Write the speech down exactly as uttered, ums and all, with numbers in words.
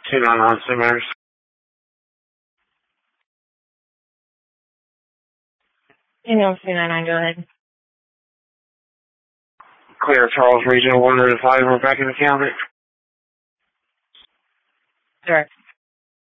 two nine nine St. Mary's. You know, two nine nine, go ahead. Clear Charles Regional one oh five, we're back in the county. Direct.